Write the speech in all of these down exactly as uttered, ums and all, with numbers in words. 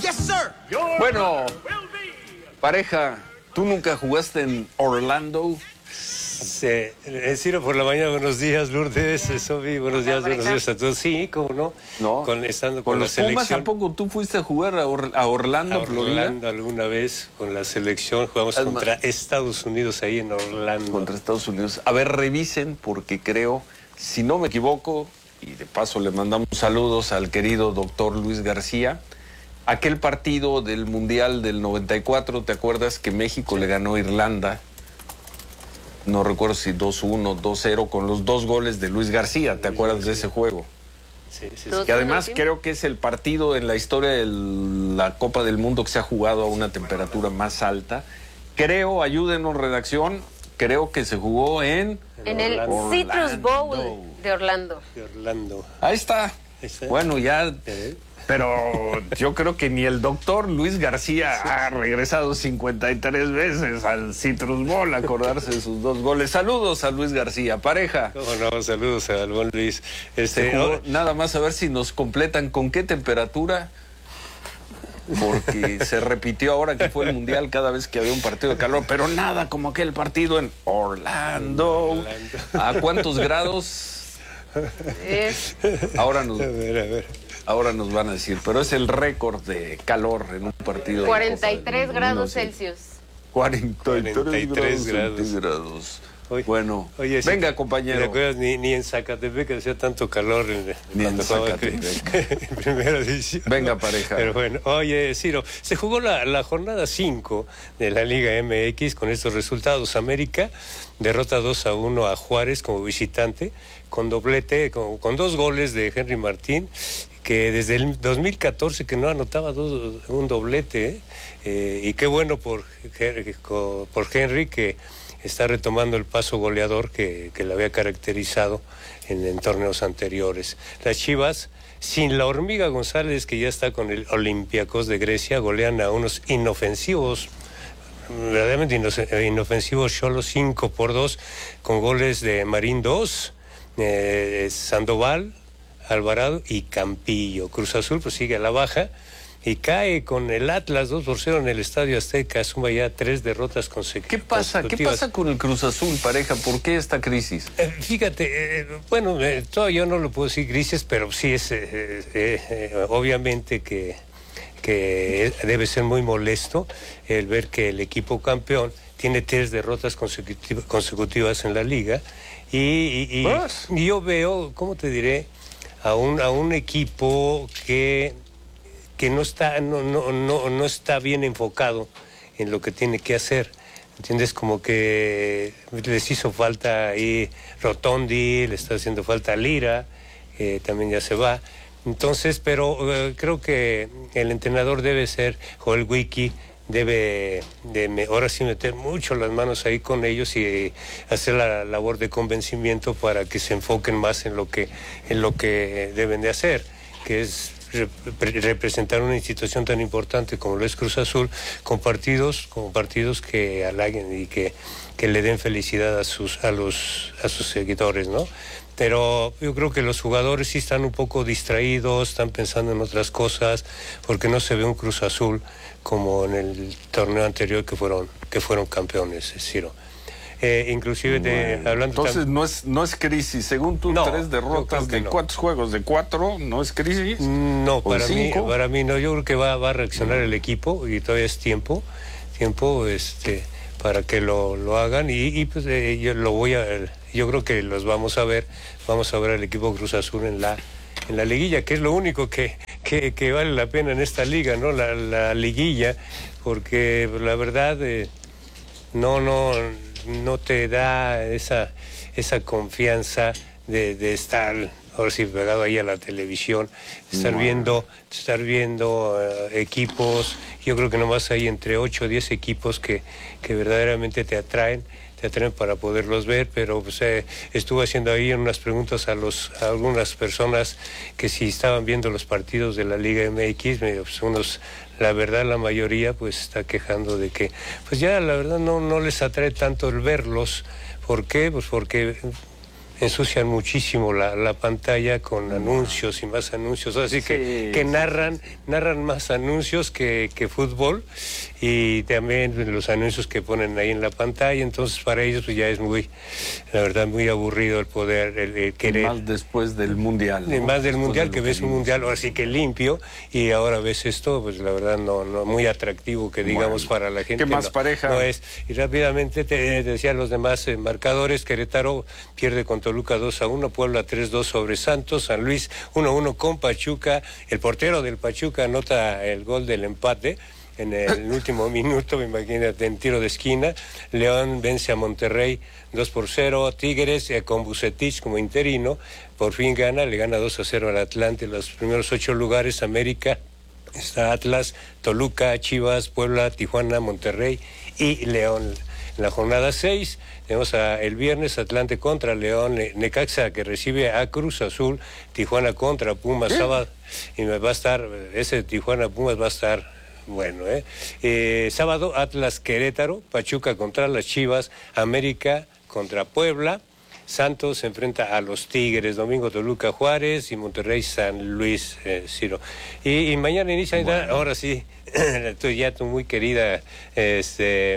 Bueno, pareja, ¿tú nunca jugaste en Orlando? Sí, eh, Ciro, por la mañana, buenos días, Lourdes, Sofi, buenos días, buenos días a todos. Sí, cómo no, no. Con, estando con, con la los Pumas, selección. ¿a poco tú fuiste a jugar a, Or a Orlando, a Florida? Orlando alguna vez con la selección, jugamos es contra más, Estados Unidos ahí en Orlando. Contra Estados Unidos. A ver, revisen, porque creo, si no me equivoco, y de paso le mandamos saludos al querido doctor Luis García, aquel partido del Mundial del noventa y cuatro, ¿te acuerdas que México sí. le ganó a Irlanda? No recuerdo si dos uno, dos cero, con los dos goles de Luis García, ¿te acuerdas de ese juego? Sí, sí, sí. Que además creo que es el partido en la historia de la Copa del Mundo que se ha jugado a una temperatura más alta. Creo, ayúdenos redacción, creo que se jugó en... En el Orlando. Citrus Bowl de Orlando. De Orlando. Ahí está. Ahí está. Bueno, ya... ¿Eh? Pero yo creo que ni el doctor Luis García sí. ha regresado cincuenta y tres veces al Citrus Bowl a acordarse de sus dos goles. Saludos a Luis García, pareja. No, no, saludos al buen Luis. Este, jugó, nada más a ver si nos completan con qué temperatura, porque se repitió ahora que fue el Mundial cada vez que había un partido de calor, pero nada como aquel partido en Orlando. Orlando. ¿A cuántos grados? Es... Ahora nos... A ver, a ver. Ahora nos van a decir, pero es el récord de calor en un partido. cuarenta y tres grados Celsius. cuarenta y tres, cuarenta y tres grados. centígrados. Oye, bueno, oye, venga, si, compañero. ¿Te acuerdas? Ni, ni en Zacatepec hacía tanto calor. En, ni en Zacatepec. En primera edición. Venga, pareja. Pero bueno, oye, Ciro, se jugó la, la jornada cinco de la Liga M X con estos resultados. América derrota dos a uno a Juárez como visitante, con doblete, con, con dos goles de Henry Martín, que desde el dos mil catorce que no anotaba dos, un doblete, ¿eh? Eh, y qué bueno por, por Henry, que está retomando el paso goleador que, que le había caracterizado en, en torneos anteriores. Las Chivas, sin la Hormiga González, que ya está con el Olympiacos de Grecia, golean a unos inofensivos, verdaderamente inofensivos, Xolos cinco por dos, con goles de Marín dos, eh, Sandoval, Alvarado y Campillo. Cruz Azul pues sigue a la baja y cae con el Atlas dos por cero en el Estadio Azteca, suma ya tres derrotas consecutivas. ¿Qué pasa? ¿Qué pasa con el Cruz Azul, pareja? ¿Por qué esta crisis? Eh, fíjate, eh, bueno, eh, todavía yo no lo puedo decir crisis, pero sí es eh, eh, eh, obviamente que, que debe ser muy molesto el ver que el equipo campeón tiene tres derrotas consecutivas, consecutivas en la liga y, y, y, y yo veo, ¿cómo te diré? A un, a un equipo que, que no, está, no, no, no, no está bien enfocado en lo que tiene que hacer. ¿Entiendes? Como que les hizo falta ahí Rotondi, le está haciendo falta Lira, eh, también ya se va. Entonces, pero eh, creo que el entrenador debe ser Joel Wiki, debe de ahora sí meter mucho las manos ahí con ellos y hacer la labor de convencimiento para que se enfoquen más en lo que en lo que deben de hacer, que es rep representar una institución tan importante como lo es Cruz Azul, con partidos con partidos que halaguen y que, que le den felicidad a sus a los a sus seguidores, ¿no? Pero yo creo que los jugadores sí están un poco distraídos, están pensando en otras cosas, porque no se ve un Cruz Azul como en el torneo anterior que fueron que fueron campeones, Ciro. Eh, inclusive de, bueno, hablando entonces no es no es crisis, según tú, no, tres derrotas de no. ¿Cuántos juegos? ¿De cuatro? ¿No es crisis? No, para mí, para mí no, yo creo que va, va a reaccionar mm. el equipo y todavía es tiempo, tiempo este para que lo, lo hagan y, y pues eh, yo lo voy a yo creo que los vamos a ver, vamos a ver al equipo Cruz Azul en la en la liguilla, que es lo único que, que, que vale la pena en esta liga, ¿no? La, la liguilla, porque la verdad eh, no, no, no te da esa, esa confianza de, de estar ahora sí pegado ahí a la televisión, estar bueno. viendo, estar viendo uh, equipos. Yo creo que nomás hay entre ocho o diez equipos que, que verdaderamente te atraen. te atraen para poderlos ver, pero pues, eh, estuve haciendo ahí unas preguntas a, los, a algunas personas que si estaban viendo los partidos de la Liga M X, pues, unos, la verdad la mayoría pues está quejando de que pues ya la verdad no, no les atrae tanto el verlos. ¿Por qué? Pues porque ensucian muchísimo la, la pantalla con anuncios y más anuncios, así sí, que, que narran, narran más anuncios que, que fútbol, y también los anuncios que ponen ahí en la pantalla, entonces para ellos pues ya es muy, la verdad, muy aburrido el poder, el, el querer. Y más después del Mundial, ¿no? Y más del después Mundial, de que ves un Mundial así que limpio, y ahora ves esto, pues la verdad no, no muy atractivo, que digamos, bueno, para la gente. ¿Qué más, no, pareja? No es. Y rápidamente te, te decía los demás eh, marcadores: Querétaro pierde con Toluca dos a uno, Puebla tres dos sobre Santos, San Luis uno a uno con Pachuca, el portero del Pachuca anota el gol del empate en el último minuto, imagínate, en tiro de esquina. León vence a Monterrey dos por cero, Tigres eh, con Vucetich como interino, por fin gana, le gana dos a cero al Atlante. Los primeros ocho lugares, América, está Atlas, Toluca, Chivas, Puebla, Tijuana, Monterrey y León. En la jornada seis tenemos a, el viernes Atlante contra León, Necaxa que recibe a Cruz Azul, Tijuana contra Pumas, sábado, y va a estar, ese Tijuana Pumas va a estar bueno, ¿eh? eh sábado Atlas Querétaro, Pachuca contra las Chivas, América contra Puebla, Santos se enfrenta a los Tigres, domingo Toluca Juárez y Monterrey San Luis, eh, Ciro. Y, y mañana inicia, bueno. ahora sí, tú ya tu muy querida, este...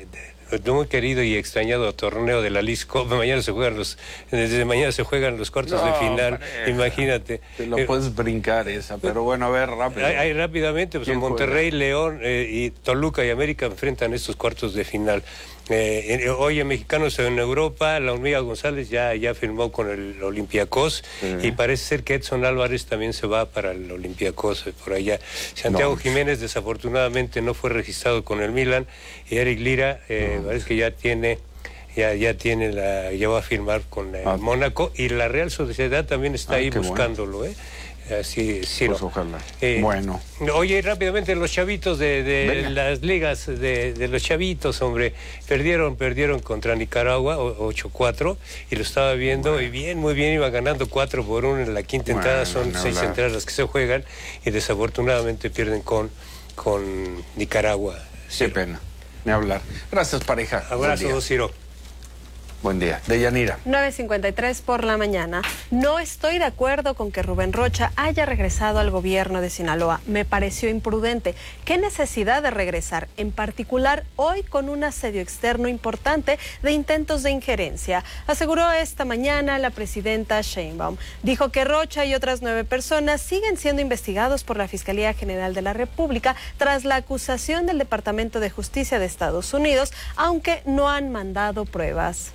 muy querido y extrañado torneo de la Leagues Cup. Mañana se juegan los, desde mañana se juegan los cuartos no, de final, pareja. Imagínate. Te lo eh, puedes brincar esa, pero bueno, a ver, rápido. Hay, hay rápidamente, pues Monterrey, juega? León eh, y Toluca y América enfrentan estos cuartos de final. Eh, hoy en Mexicanos en Europa, la Hormiga González ya, ya firmó con el Olympiacos, sí. Y parece ser que Edson Álvarez también se va para el Olympiacos, por allá. Santiago no. Jiménez desafortunadamente no fue registrado con el Milan, y Eric Lira eh, no. parece que ya tiene ya ya tiene la ya va a firmar con el ah. Mónaco, y la Real Sociedad también está ah, ahí buscándolo, bueno. ¿eh? Así, sí, pues no. ojalá. Eh, bueno. Oye, rápidamente, los chavitos de, de las ligas, de, de los chavitos, hombre, perdieron, perdieron contra Nicaragua, ocho cuatro, y lo estaba viendo, bueno. y bien, muy bien, iba ganando cuatro por uno en la quinta bueno, entrada, son no seis hablar. entradas las que se juegan, y desafortunadamente pierden con, con Nicaragua. Qué pena, ni hablar. Gracias, pareja. Abrazo, Ciro. Buen día. Deyanira. nueve cincuenta y tres por la mañana. No estoy de acuerdo con que Rubén Rocha haya regresado al gobierno de Sinaloa. Me pareció imprudente. ¿Qué necesidad de regresar? En particular, hoy con un asedio externo importante de intentos de injerencia, aseguró esta mañana la presidenta Sheinbaum. Dijo que Rocha y otras nueve personas siguen siendo investigados por la Fiscalía General de la República tras la acusación del Departamento de Justicia de Estados Unidos, aunque no han mandado pruebas.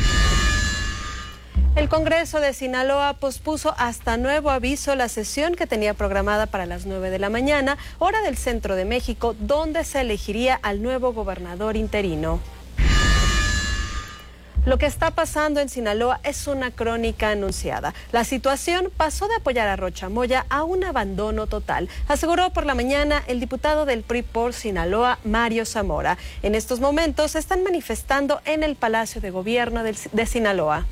El Congreso de Sinaloa pospuso hasta nuevo aviso la sesión que tenía programada para las nueve de la mañana, hora del centro de México, donde se elegiría al nuevo gobernador interino. Lo que está pasando en Sinaloa es una crónica anunciada. La situación pasó de apoyar a Rocha Moya a un abandono total, aseguró por la mañana el diputado del P R I por Sinaloa, Mario Zamora. En estos momentos se están manifestando en el Palacio de Gobierno de Sinaloa.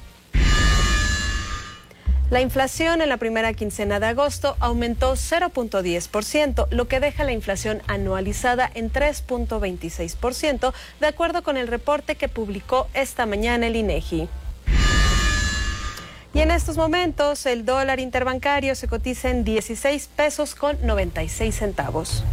La inflación en la primera quincena de agosto aumentó cero punto diez por ciento, lo que deja la inflación anualizada en tres punto veintiséis por ciento, de acuerdo con el reporte que publicó esta mañana el INEGI. Y en estos momentos el dólar interbancario se cotiza en dieciséis pesos con noventa y seis centavos.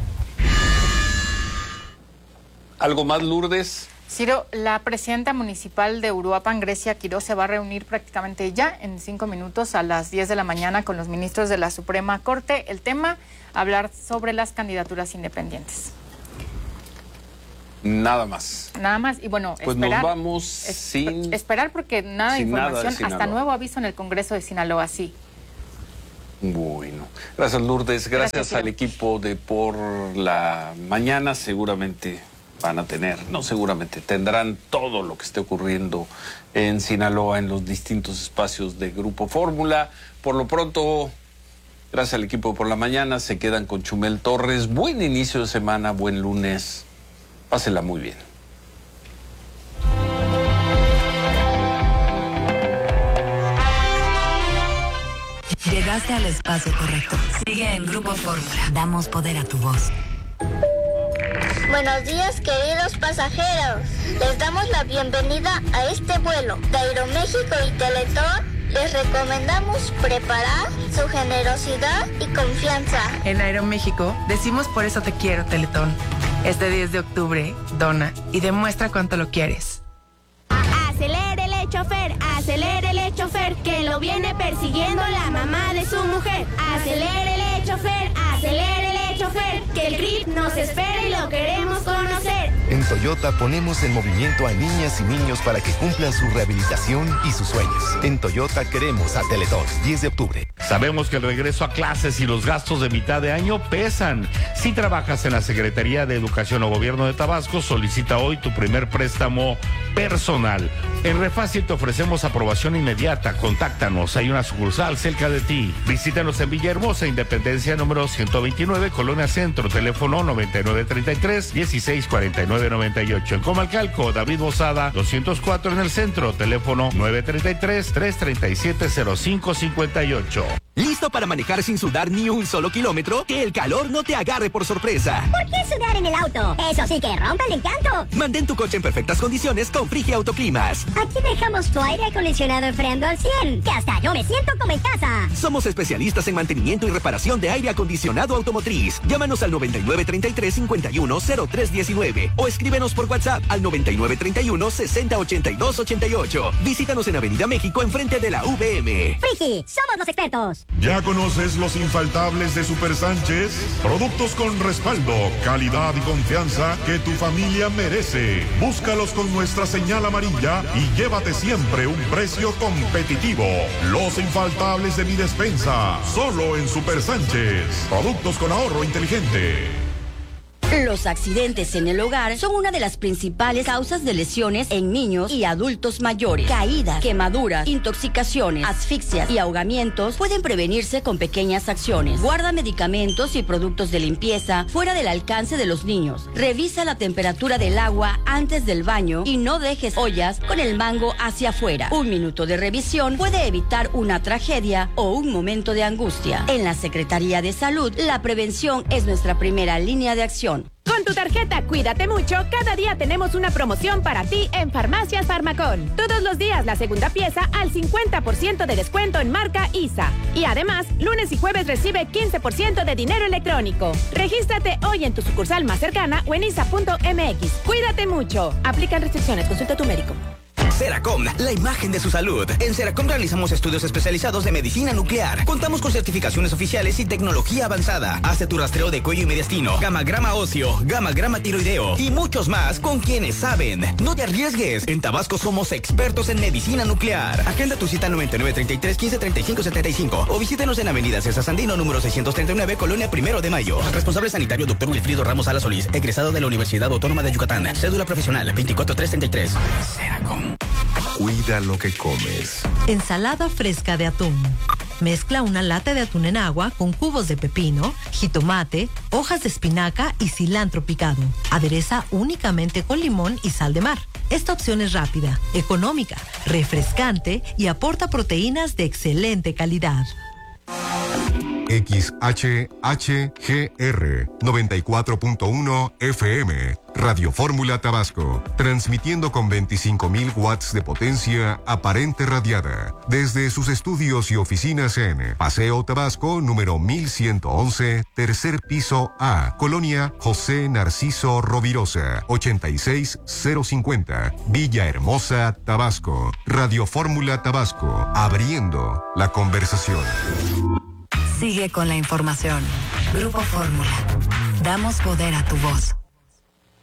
¿Algo más, Lourdes? Ciro, la presidenta municipal de Uruapan, Grecia Quiroz, se va a reunir prácticamente ya en cinco minutos a las diez de la mañana con los ministros de la Suprema Corte. El tema, hablar sobre las candidaturas independientes. Nada más. Nada más. Y bueno, pues esperar. Nos vamos es, sin... Esperar porque nada de información, nada de hasta nuevo aviso en el Congreso de Sinaloa, sí. Bueno, gracias, Lourdes. Gracias, gracias al equipo de Por la Mañana. Seguramente van a tener, no seguramente, tendrán todo lo que esté ocurriendo en Sinaloa en los distintos espacios de Grupo Fórmula. Por lo pronto, gracias al equipo de Por la Mañana, se quedan con Chumel Torres. Buen inicio de semana, buen lunes. Pásela muy bien. Llegaste al espacio correcto. Sigue en Grupo Fórmula. Damos poder a tu voz. Buenos días, queridos pasajeros. Les damos la bienvenida a este vuelo de Aeroméxico y Teletón Les recomendamos preparar su generosidad y confianza. En Aeroméxico decimos por eso te quiero, Teletón. Este diez de octubre, dona y demuestra cuánto lo quieres. Acelérele, chofer, acelérele, chofer, que lo viene persiguiendo la mamá de su mujer. Acelérele, chofer, acelérele, chofer, que el grip nos espera y lo queremos conocer. En Toyota ponemos en movimiento a niñas y niños para que cumplan su rehabilitación y sus sueños. En Toyota queremos a Teletón, diez de octubre. Sabemos que el regreso a clases y los gastos de mitad de año pesan. Si trabajas en la Secretaría de Educación o Gobierno de Tabasco, solicita hoy tu primer préstamo personal. En Refácil te ofrecemos aprobación inmediata. Contáctanos, hay una sucursal cerca de ti. Visítanos en Villahermosa, Independencia número ciento veintinueve, Colonia Centro, teléfono noventa y nueve treinta y tres, dieciséis cuarenta y nueve noventa y ocho. En Comalcalco, David Bozada, doscientos cuatro en el centro, teléfono nueve treinta y tres, trescientos treinta y siete, cero cinco cincuenta y ocho. ¿Listo para manejar sin sudar ni un solo kilómetro? Que el calor no te agarre por sorpresa. ¿Por qué sudar en el auto? Eso sí que rompe el encanto. Mantén tu coche en perfectas condiciones con Frigia Autoclimas. Aquí dejamos tu aire acondicionado enfriando al cien, que hasta yo me siento como en casa. Somos especialistas en mantenimiento y reparación de aire acondicionado automotriz. Llámanos al noventa y nueve treinta y tres, cincuenta y uno, cero tres diecinueve o escríbenos por WhatsApp al noventa y nueve treinta y uno, sesenta ochenta y dos ochenta y ocho. Visítanos en Avenida México enfrente de la U V M. Frigi, somos los expertos. ¿Ya conoces los infaltables de Super Sánchez? Productos con respaldo, calidad y confianza que tu familia merece. Búscalos con nuestra señal amarilla y llévate siempre un precio competitivo. Los infaltables de mi despensa, solo en Super Sánchez. Productos con ahorro inteligente. Los accidentes en el hogar son una de las principales causas de lesiones en niños y adultos mayores. Caídas, quemaduras, intoxicaciones, asfixias y ahogamientos pueden prevenirse con pequeñas acciones. Guarda medicamentos y productos de limpieza fuera del alcance de los niños. Revisa la temperatura del agua antes del baño y no dejes ollas con el mango hacia afuera. Un minuto de revisión puede evitar una tragedia o un momento de angustia. En la Secretaría de Salud, la prevención es nuestra primera línea de acción. Con tu tarjeta Cuídate Mucho, cada día tenemos una promoción para ti en Farmacias Farmacón. Todos los días la segunda pieza al cincuenta por ciento de descuento en marca I S A. Y además, lunes y jueves recibe quince por ciento de dinero electrónico. Regístrate hoy en tu sucursal más cercana o en isa punto m x. Cuídate Mucho. Aplican restricciones. Consulta a tu médico. Seracom, la imagen de su salud. En Seracom realizamos estudios especializados de medicina nuclear. Contamos con certificaciones oficiales y tecnología avanzada. Hazte tu rastreo de cuello y mediastino, gamagrama óseo, gamagrama tiroideo y muchos más con quienes saben. No te arriesgues. En Tabasco somos expertos en medicina nuclear. Agenda tu cita noventa y nueve treinta y tres, quince treinta y cinco setenta y cinco o visítenos en Avenida César Sandino, número seiscientos treinta y nueve, Colonia Primero de Mayo. Responsable sanitario doctor Wilfrido Ramos Sala Solís, egresado de la Universidad Autónoma de Yucatán. Cédula profesional veinticuatro tres treinta y tres. Seracom. Cuida lo que comes. Ensalada fresca de atún. Mezcla una lata de atún en agua con cubos de pepino, jitomate, hojas de espinaca y cilantro picado. Adereza únicamente con limón y sal de mar. Esta opción es rápida, económica, refrescante y aporta proteínas de excelente calidad. X H H G R noventa y cuatro punto uno F M, Radio Fórmula Tabasco, transmitiendo con veinticinco mil watts de potencia aparente radiada, desde sus estudios y oficinas en Paseo Tabasco, número mil ciento once, tercer piso A, Colonia José Narciso Rovirosa, ochenta y seis cero cincuenta, Villahermosa, Tabasco. Radio Fórmula Tabasco, abriendo la conversación. Sigue con la información. Grupo Fórmula. Damos poder a tu voz.